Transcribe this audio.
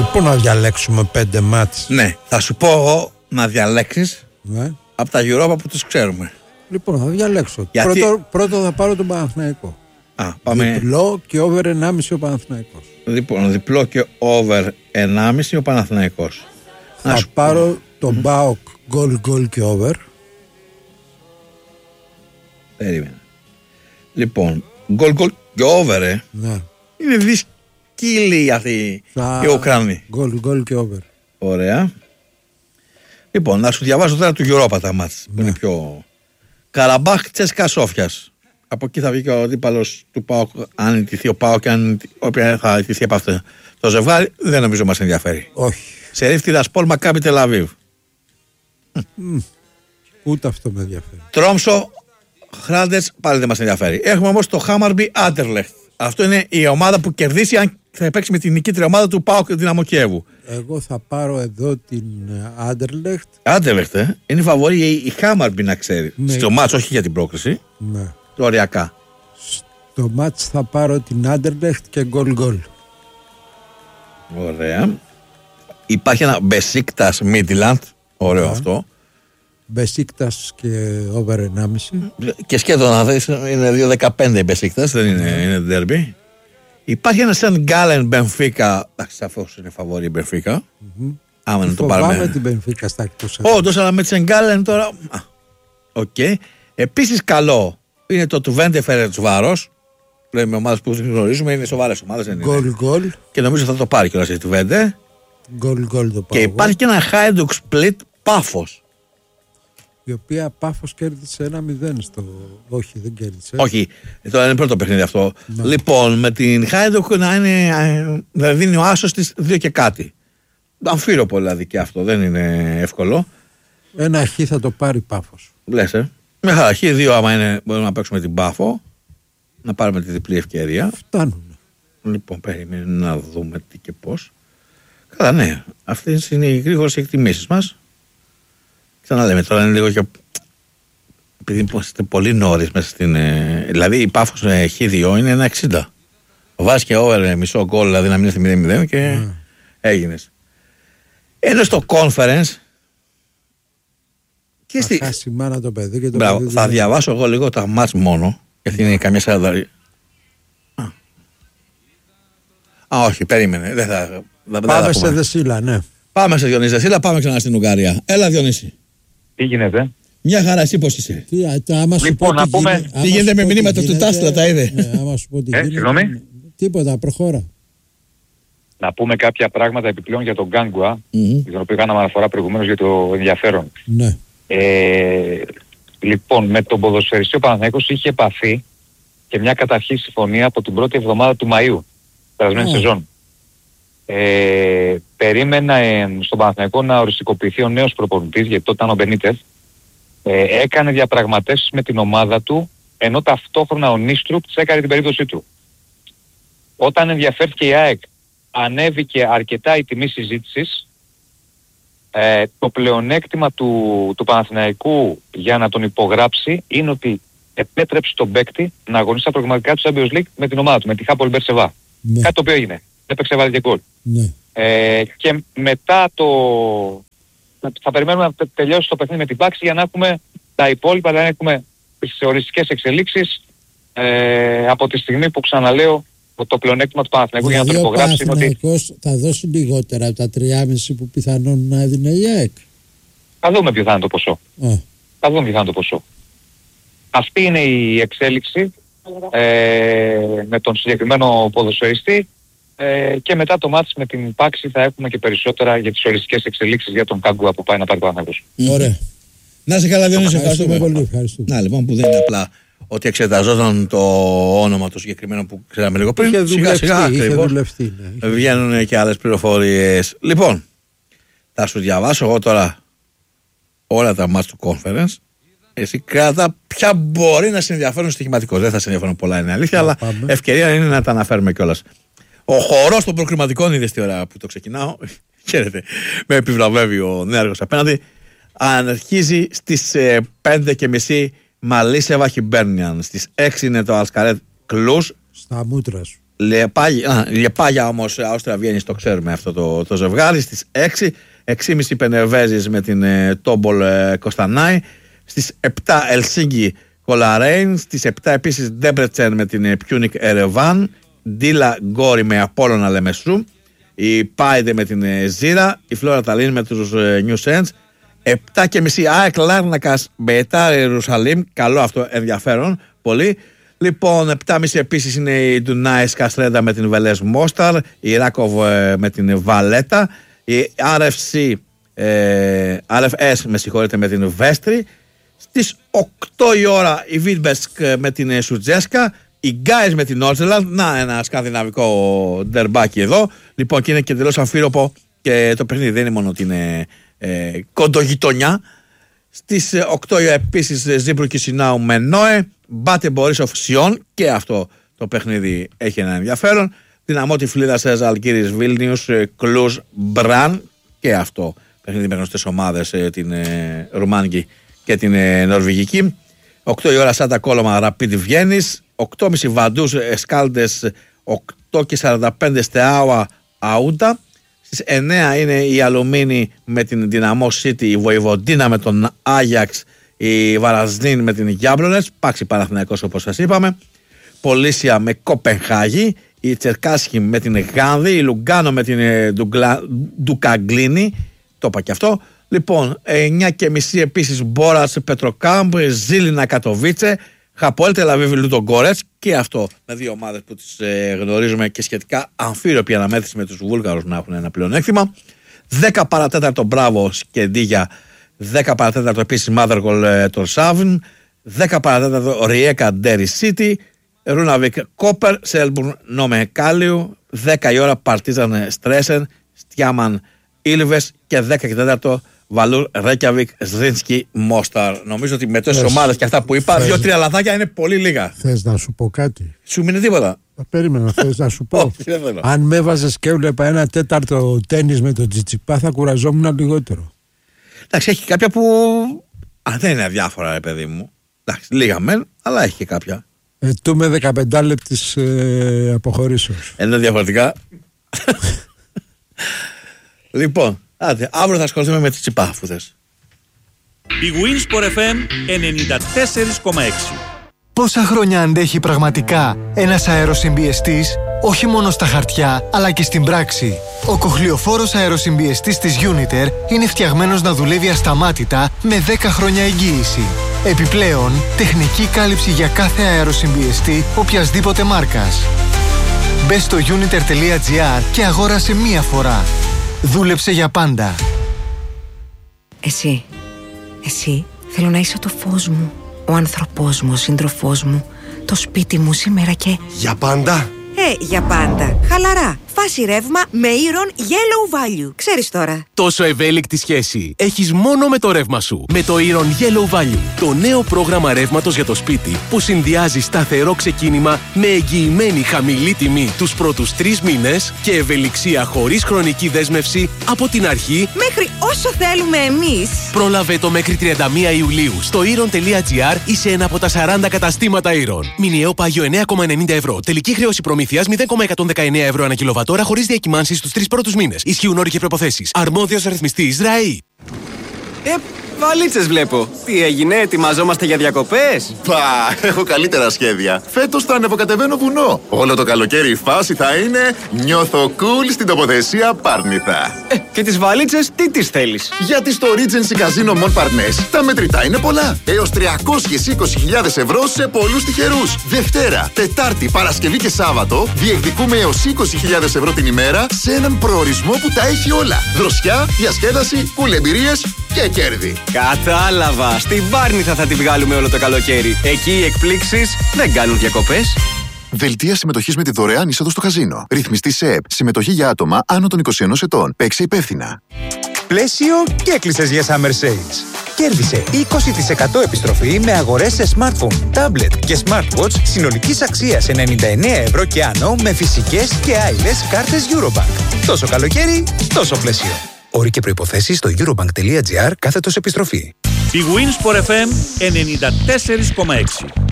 Πού να διαλέξουμε 5 μάτς? Ναι, θα σου πω εγώ να διαλέξεις από τα Europa που τους ξέρουμε. Λοιπόν, θα διαλέξω. Γιατί... Πρώτο θα πάρω τον Παναθηναϊκό. Πάμε. Διπλό και over 1,5 ο Παναθηναϊκός. Λοιπόν, διπλό και over 1,5 ο Παναθηναϊκός. Θα πάρω τον ΠΑΟΚ γκολ και over. Περίμενε. Λοιπόν, γκολ και over, Ναι. Είναι δυσκύλοι αυτοί οι Ουκρανοί. Γκολ και over. Ωραία. Λοιπόν, να σου διαβάσω τώρα του Europa τα μάτς. Που είναι πιο... Καραμπάχ Τσέσκα Σόφιας. Από εκεί θα βγει και ο αντίπαλος του ΠΑΟΚ. Αν ιτηθεί ο ΠΑΟΚ και αν θα ιτηθεί από αυτό το ζευγάρι, δεν νομίζω μας ενδιαφέρει. Όχι. Σερίφ Τiraspol Μακάμπι Τελαβίβ. Ούτε αυτό με ενδιαφέρει. Τρόμσο Χράντες πάλι δεν μας ενδιαφέρει. Έχουμε όμως το Χάμαρμπι Άντερλεχτ. Αυτό είναι η ομάδα που κερδίσει αν θα παίξει με την νικήτρια ομάδα του ΠΑΟΚ Δυναμό Κιέβου. Εγώ θα πάρω εδώ την Άντερλεχτ. Άντερλεχτ, είναι φαβορή η Χάμαρμπι, να ξέρει. Ναι. Στο μάτς, όχι για την πρόκριση. Ναι. Οριακά. Στο μάτς θα πάρω την Άντερλεχτ και γκολ. Ωραία. Υπάρχει ένα Μπεσίκτας Μίτιλαντ. Ωραίο αυτό. Μπεσίκτας και over 1,5. Και σκέτο να δεις, είναι 2-15 η Μπεσίκτας, δεν είναι ντέρμπι. Υπάρχει ένα Σεν Γκάλεν Μπενφίκα. Εντάξει, σαφώς είναι φαβορή η Μπενφίκα. Άμα να το πάρουμε. Φοβάμαι την Μπενφίκα στα εκτός. Όντως, αλλά με τη Σεν Γκάλεν τώρα. Οκ. Επίσης καλό είναι το Τουβέντε Φερεντσβάρος. Λέμε ομάδες που γνωρίζουμε, είναι σοβαρές ομάδες. Γκολ. Και νομίζω θα το πάρει κιόλας η Τουβέντε. Γκολ το πάρω. Και υπάρχει και ένα Χάιντουκ Σπλίτ Πάφος. Η οποία Πάφος κέρδισε 1-0 στο... Όχι, δεν κέρδισε. Όχι, τώρα είναι πρώτο παιχνίδι αυτό. Ναι. Λοιπόν, με την Χάιντουκ να δίνει ο άσος της 2 και κάτι. Αμφίροπο δηλαδή και αυτό, δεν είναι εύκολο. Ένα χ θα το πάρει Πάφος. Λες, με χαρά, χ2 άμα είναι, μπορούμε να παίξουμε την Πάφο. Να πάρουμε τη διπλή ευκαιρία. Φτάνουν. Λοιπόν, περιμένουμε να δούμε τι και πώς. Καλά, ναι. Αυτές είναι οι γρήγορες εκτιμήσεις μας. Ξαναλέμε, τώρα είναι λίγο και... Επειδή είμαστε πολύ νωρίς μέσα στην... Δηλαδή η Πάφος Χ2 είναι 1,60. Βάζει και over μισό γκολ, δηλαδή να μην είναι 0-0 και έγινες. Ενώ στο conference... Και θα χάσει μάνα το παιδί και το Μπράβο, παιδί θα διαβάσω εγώ λίγο τα μάτς μόνο, γιατί είναι καμιά 40... όχι, περίμενε. Πάμε σε Δεσίλα, ναι. Πάμε σε Διονύση Δεσίλα, πάμε ξανά στην Ουγγαρία. Έλα, Διονύση. Τι γίνεται? Μια χαρά, εσύ πώς είσαι? Λοιπόν, να πούμε... Τι γίνεται με μηνύματα του Τάστρα, τα είδε? Άμα σου πω τι γίνεται. Συγγνώμη. Τίποτα, προχώρα. Να πούμε κάποια πράγματα επιπλέον για τον Γκάνγκουα, για τον οποίο κάναμε αναφορά προηγουμένως για το ενδιαφέρον. Ναι. Λοιπόν, με τον ποδοσφαιριστή ο Παναθηναϊκός είχε επαφή και μια καταρχή συμφωνία από την πρώτη εβδομάδα του Μαΐου, περασμένη σεζόν. Περίμενα στον Παναθηναϊκό να οριστικοποιηθεί ο νέος προπονητής, γιατί τότε ήταν ο Μπενίτεφ. Έκανε διαπραγματεύσεις με την ομάδα του, ενώ ταυτόχρονα ο Νίστρουπ έκανε την περίπτωσή του. Όταν ενδιαφέρθηκε η ΑΕΚ, ανέβηκε αρκετά η τιμή συζήτησης. Το πλεονέκτημα του Παναθηναϊκού για να τον υπογράψει είναι ότι επέτρεψε τον παίκτη να αγωνίσει στα προγραμματικά του Champions League με την ομάδα του, με τη Χάπολ Μπερσεβά. Ναι. Κάτι το οποίο έγινε. Έπαιξε, βάλει και γκολ. Ναι. Και μετά θα περιμένουμε να τελειώσει το παιχνίδι με την Πάξη για να έχουμε τα υπόλοιπα, να έχουμε τις οριστικές εξελίξεις από τη στιγμή που, ξαναλέω, το πλεονέκτημα του Παναθηναϊκού για να τον υπογράψει είναι ότι... Ο Παναθηναϊκός θα δώσει λιγότερα από τα 3,5 που πιθανόν να έδινε η ΑΕΚ. Θα δούμε ποιο θα είναι το ποσό. Θα δούμε ποιο θα είναι το ποσό. Αυτή είναι η εξέλιξη με τον συγκεκριμένο ποδοσφαιριστή και μετά το μάτς με την Πάξη θα έχουμε και περισσότερα για τις οριστικές εξελίξεις για τον Κάγκουα που πάει να πάρει Παναθηναϊκός. Ωραία. Να είσαι καλά, Διονύση, ευχαριστούμε πολύ. Να λοιπόν, που δεν είναι απλά ότι εξεταζόταν το όνομα του συγκεκριμένου που ξέραμε λίγο πριν. Σιγά-σιγά βγαίνουν και άλλες πληροφορίες. Λοιπόν, θα σου διαβάσω εγώ τώρα όλα τα μάτς του conference. Εσύ κράτα ποια μπορεί να σε ενδιαφέρουν στοιχηματικό. Δεν θα σε ενδιαφέρουν πολλά, είναι αλήθεια, αλλά ευκαιρία είναι να τα αναφέρουμε κιόλας. Ο χορός των προκριματικών, είδες τη ώρα που το ξεκινάω. Χαίρετε, με επιβραβεύει ο Νέαργος απέναντι. Αρχίζει στις 5:30 Μαλίσεβα Χιμπέρνιαν. Στις 6 είναι το Αλσκαρέτ Κλούς. Στα μούτρα σου. Λιεπάγια όμως Αύστρια Βιέννης, το ξέρουμε αυτό το ζευγάρι. Στις 6:30 Πενερβέζης με την Τόμπολ Κοστανάη. Στις 7 Ελσίνκι Κολαρέιν. Στις 7 επίσης Ντέμπρετσεν με την Πιούνικ Ερεβάν. Ντίλα Γκόρι με Απόλλωνα Λεμεσού. Η Πάιντε με την Ζήρα. Η Φλόρα Ταλίν με τους Νιου Σέντς. 7:30 ΑΕΚ Λάρνακας Μπεετάρ Ιερουσαλήμ. Καλό αυτό, ενδιαφέρον πολύ. Λοιπόν, 7:30 επίσης είναι η Ντουνάης Καστρέντα με την Βελές Μόσταρ. Η Ράκοβ με την Βαλέτα. Η RFS με την Βέστρη. Στις 8 η ώρα η Βίτμπεσκ με την Σουτζέσκα. Η Γκάις με την Όρτζελαντ. Να, ένα σκανδιναβικό ντερμπάκι εδώ. Λοιπόν, και είναι και τελώς αμφίροπο και το παιχνίδι δεν είναι μόνο ότι είναι κοντογειτονιά. Στις 8 επίσης Ζήμπρου Κισινάου με Νόε. Μπάτε Μπορίσοφ Σιόν, και αυτό το παιχνίδι έχει ένα ενδιαφέρον. Δυναμό Τυφλίδας Ζαλγκύρης Βίλνιους Κλουζ Μπραν, και αυτό παιχνίδι με γνωστές ομάδες, την Ρουμάνικη και την Νορβηγική. 8 η ώρα Σάντα Κόλωμα Ραπίδ Βιέννης. 8:30 Βαντούς Εσκάλντες. 8:45 Στεάουα Αούντα. Στις 9 είναι η Αλουμίνη με την Δυναμό Σίτι, η Βοηβοντίνα με τον Άγιαξ, η Βαραζνίν με την Γιάμπλονες, Πάξι Παναθηναϊκός όπως σας είπαμε, Πολίσια με Κοπενχάγη, η Τσερκάσχη με την Γάνδη, η Λουγκάνο με την Ντουκαγκλίνη, το είπα και αυτό. Λοιπόν, 9:30 επίσης Μπόρας Πετροκάμπ, Ζήλινα Κατοβίτσε, Χαποέλ Τελαβίβ Λουντογκόρετς, και αυτό με δύο ομάδες που τις γνωρίζουμε και σχετικά αμφίροπη αναμέτρηση με τους Βούλγαρους να έχουν ένα πλεονέκτημα. 10 παρατέταρτο Μπράβο Σκεντίγια, 10 παρατέταρτο επίσης Μάδεργολ Τορσάβν, 10 παρατέταρτο Ριέκα Ντέρι Σίτι, Ρούναβικ Κόπερ, Σέλμπουρν Νόμε Κάλιου, 10 η ώρα Παρτίζαν Στρέσεν, Στιάμαν Ήλβες, και 10 και 4 Βαλούρ Ρέκιαβικ Ζρίνσκι Μόσταρ. Νομίζω ότι με τόσες ομάδες και αυτά που είπα, 2-3 λαθάκια είναι πολύ λίγα. Θες να σου πω κάτι? Σου μείνει τίποτα? Περίμενα, θες να σου πω? Αν με έβαζες και έβλεπα ένα τέταρτο τένις με τον Τσιτσιπά, θα κουραζόμουν λιγότερο. Εντάξει, έχει κάποια που δεν είναι αδιάφορα, ρε παιδί μου. Εντάξει, λίγα μεν, αλλά έχει και κάποια. Του με 15 λεπτής αποχωρήσεως. Είναι διαφορετικά. Λοιπόν, αύριο θα ασχοληθούμε με τη Τσιπά, αφού θες. Η Winsport FM 94,6. Πόσα χρόνια αντέχει πραγματικά ένας αεροσυμπιεστής, όχι μόνο στα χαρτιά, αλλά και στην πράξη? Ο κοχλιοφόρος αεροσυμπιεστής της Uniter είναι φτιαγμένος να δουλεύει ασταμάτητα με 10 χρόνια εγγύηση. Επιπλέον, τεχνική κάλυψη για κάθε αεροσυμπιεστή οποιασδήποτε μάρκας. Μπες στο uniter.gr και αγόρασε μία φορά. Δούλεψε για πάντα. Εσύ θέλω να είσαι το φως μου, ο άνθρωπός μου, ο σύντροφός μου, το σπίτι μου σήμερα και... Για πάντα? Για πάντα. Χαλαρά. Φάση ρεύμα με Iron Yellow Value. Ξέρεις τώρα. Τόσο ευέλικτη σχέση έχεις μόνο με το ρεύμα σου. Με το Iron Yellow Value. Το νέο πρόγραμμα ρεύματος για το σπίτι που συνδυάζει σταθερό ξεκίνημα με εγγυημένη χαμηλή τιμή τους πρώτους 3 μήνες και ευελιξία χωρίς χρονική δέσμευση από την αρχή μέχρι όσο θέλουμε εμείς. Πρόλαβε το μέχρι 31 Ιουλίου στο iron.gr ή σε ένα από τα 40 καταστήματα Iron. Μηνιαίο πάγιο 9,90 ευρώ. Τελική χρέωση προμήθειας 0,119 ευρώ ανά κιλοβατόρα χωρίς διακυμάνσεις στους 3 πρώτους μήνες. Ισχύουν όροι και προϋποθέσεις. Αρμόδιος ρυθμιστής ΡΑΗ. Βαλίτσες βλέπω. Τι έγινε, ετοιμαζόμαστε για διακοπές? Πα, έχω καλύτερα σχέδια. Φέτος θα ανεβοκατεβαίνω βουνό. Όλο το καλοκαίρι η φάση θα είναι νιώθω cool στην τοποθεσία Πάρνηθα. Και τις βαλίτσες τι τις θέλεις? Γιατί στο Regency Casino Mon Parnes τα μετρητά είναι πολλά. Έως 320.000 ευρώ σε πολλούς τυχερούς. Δευτέρα, Τετάρτη, Παρασκευή και Σάββατο διεκδικούμε έως 20.000 ευρώ την ημέρα σε έναν προορισμό που τα έχει όλα. Δροσιά, διασκέδαση, cool εμπειρίες και κέρδη. Κατάλαβα. Στην Πάρνηθα θα τη βγάλουμε όλο το καλοκαίρι. Εκεί οι εκπλήξεις δεν κάνουν διακοπές. Δελτία συμμετοχής με τη δωρεάν είσοδο στο καζίνο. Ρυθμιστή ΣΕΕΠ. Συμμετοχή για άτομα άνω των 21 ετών. Παίξε υπεύθυνα. Πλαίσιο και έκλεισες για Summer Sales. Κέρδισε 20% επιστροφή με αγορές σε smartphone, tablet και smartwatch συνολικής αξίας 99 ευρώ και άνω με φυσικές και άειλες κάρτες Eurobank. Τόσο καλοκαίρι, τόσο πλαίσιο. Όροι και προϋποθέσεις στο eurobank.gr/επιστροφή. Η Winsport FM 94,6.